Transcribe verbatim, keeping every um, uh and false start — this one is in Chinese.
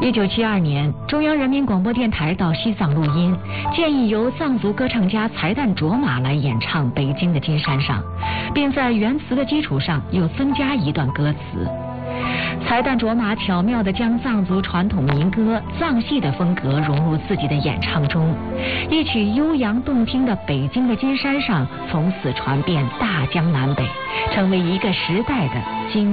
一九七二年，中央人民广播电台到西藏录音，建议由藏族歌唱家才旦卓玛来演唱《北京的金山上》，并在原词的基础上又增加一段歌词。才旦卓玛巧妙地将藏族传统民歌、藏戏的风格融入自己的演唱中，一曲悠扬动听的《北京的金山上》从此传遍大江南北，成为一个时代的经